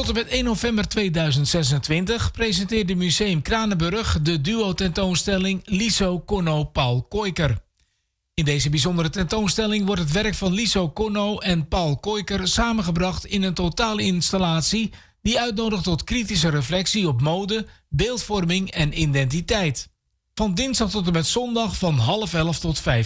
Tot en met 1 november 2026 presenteerde Museum Kranenburg de duo-tentoonstelling Liso Conno Paul Koijker. In deze bijzondere tentoonstelling wordt het werk van Liso Conno en Paul Koijker samengebracht in een totale installatie die uitnodigt tot kritische reflectie op mode, beeldvorming en identiteit. Van dinsdag tot en met zondag van 10:30 tot 5.